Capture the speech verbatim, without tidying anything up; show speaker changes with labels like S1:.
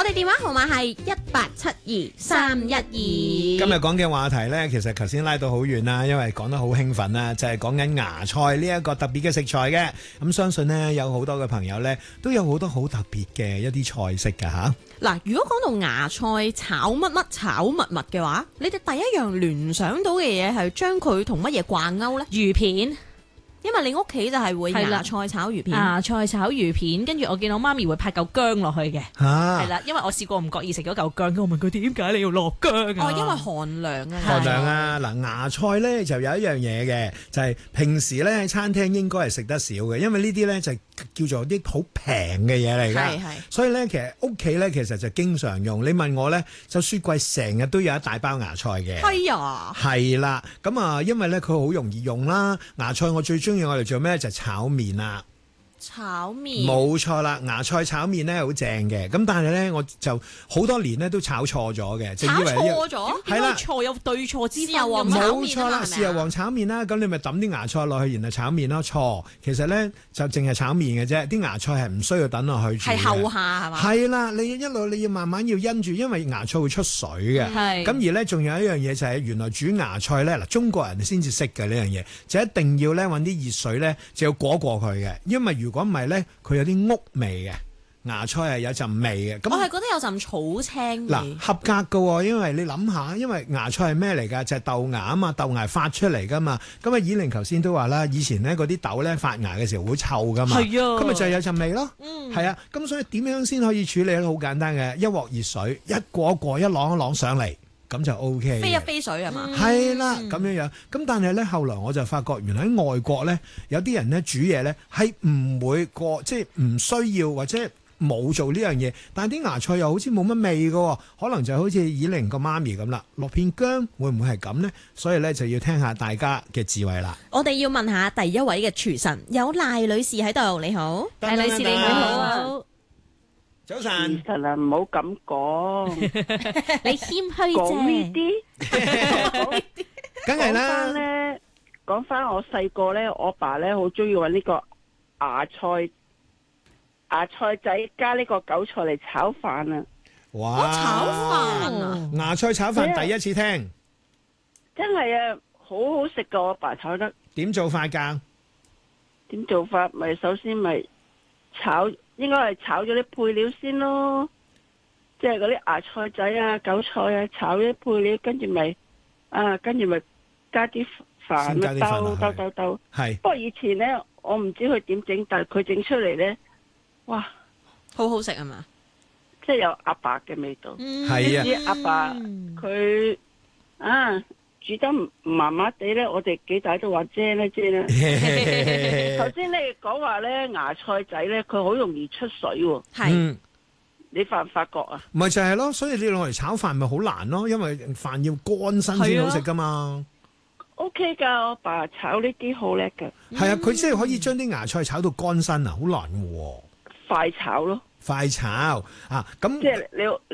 S1: 我哋電話號碼係一八七二三一二。今
S2: 日講嘅話題呢，其實頭先拉到好遠啦，因為講得好興奮啦，就係講緊芽菜呢一個特別嘅食材嘅。咁相信呢，有好多嘅朋友呢，都有好多好特別嘅一啲菜式㗎吓。
S1: 嗱，如果講到芽菜炒乜乜炒乜乜嘅話，你哋第一樣聯想到嘅嘢係將佢同乜嘢掛鈎呢？魚片。因為你屋企就係會芽菜炒魚片，
S3: 芽菜炒魚片，跟住我見到媽咪會拍嚿薑落去嘅，係啦、啊，因為我試過唔覺意食咗嚿薑，我問佢點解你要落薑啊？
S1: 哦，因為寒涼啊。
S2: 寒涼啊！嗱，芽菜咧就有一樣嘢嘅，就係、是、平時咧喺餐廳應該係食得少嘅，因為呢啲咧就叫做啲好平嘅嘢嚟㗎。所以咧其實屋企咧其實就經常用。你問我咧，就雪櫃成日都有一大包芽菜嘅。
S1: 係啊。係
S2: 啦，咁啊，因為咧佢好容易用啦。芽菜我最中意我哋做咩就係炒麵啦。
S1: 炒麵
S2: 冇錯啦，芽菜炒麵咧好正嘅，咁但係咧我就好多年咧都炒錯咗嘅，就以為
S1: 炒錯咗，
S3: 係啦，錯有對錯之分。
S2: 冇錯啦，豉油皇炒麵啦，咁你咪抌啲芽菜落去，然後炒麵咯。錯，其實咧就淨係炒麵嘅啫，啲芽菜係唔需要等落去煮嘅。
S1: 係後下係嘛？
S2: 係啦，你一路你要慢慢要因住，因為芽菜會出水嘅。係。咁而咧仲有一樣嘢就係原來煮芽菜咧嗱，中國人先至識嘅呢樣嘢，就一定要咧揾啲熱水咧就要裹過佢嘅，因為如如果唔係咧，佢有啲屋味嘅，芽菜係有陣味嘅。咁
S1: 我係覺得有陣草青味。
S2: 嗱，合格㗎，因為你諗下，因為芽菜係咩嚟㗎？就係、是、豆芽啊嘛，豆芽發出嚟㗎嘛。咁啊，以玲頭先都話啦，以前咧嗰啲豆咧發芽嘅時候會臭㗎嘛。係啊。咁咪就係有陣味咯。嗯。係啊。咁所以點樣先可以處理咧？好簡單嘅，一鑊熱水，一過一過，一啷一啷上嚟。咁就 O K，
S1: 飛一飛水係嘛？
S2: 係啦，咁樣樣。咁但係咧，後來我就發覺，原來喺外國咧，有啲人咧煮嘢咧係唔會過，即係唔需要或者冇做呢樣嘢。但係啲芽菜又好似冇乜味㗎，可能就好似以玲個媽咪咁啦，落片薑會唔會係咁呢？所以咧就要聽下大家嘅智慧啦。
S1: 我哋要問下第一位嘅廚神，有賴女士喺度，你好，賴女士你好。
S2: 早晨，
S4: 其實啊，唔好咁講，
S1: 你謙虛啫。
S4: 講呢啲，
S2: 梗係啦。
S4: 講翻咧，講翻我細個咧，我爸咧好中意搵呢個芽菜、芽菜仔加呢個韭菜嚟炒飯啊！
S2: 哇，
S1: 炒飯啊！
S2: 芽菜炒飯第一次聽，
S4: 真係啊，好好食噶！我爸炒得
S2: 點做法噶？
S4: 點做法？咪首先咪炒。應該係炒咗啲配料先咯，即係嗰啲芽菜仔啊、韭菜啊，炒咗啲配料，跟住咪啊，跟住咪加啲飯，兜兜兜兜。係。不過以前咧，我唔知佢點整，但係佢整出嚟咧，哇，
S1: 好好食啊嘛！
S4: 即係有阿爸嘅味道。
S2: 係啊。
S4: 啲阿爸佢啊煮得麻麻地咧，我哋幾大都話啫咧啫咧。頭先你講話咧芽菜仔咧，佢好容易出水喎。係、嗯，你發唔發覺啊？
S2: 咪就係咯，所以你攞嚟炒飯咪好難咯，因為飯要乾身先好食噶嘛。
S4: O K 噶，我爸炒呢啲好叻噶。
S2: 係啊，佢即係可以將啲芽菜炒到乾身啊，好難嘅喎。
S4: 快炒咯，
S2: 快炒啊！咁
S4: 即係你。